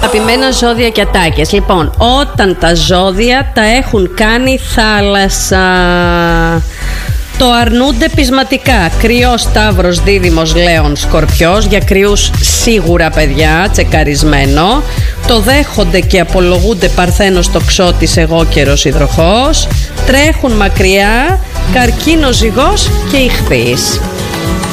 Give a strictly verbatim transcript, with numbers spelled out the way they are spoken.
Αγαπημένα ζώδια και ατάκες. Λοιπόν, όταν τα ζώδια τα έχουν κάνει θάλασσα, το αρνούνται πεισματικά. Κρυός, Ταύρος, Δίδυμος, Λέων, Σκορπιός. Για κρυούς σίγουρα, παιδιά, τσεκαρισμένο. Το δέχονται και απολογούνται. Παρθένος, Τοξότης, Εγώ καιρος, Υδροχόος. Τρέχουν μακριά. Καρκίνος, Ζυγός και Ιχθύς.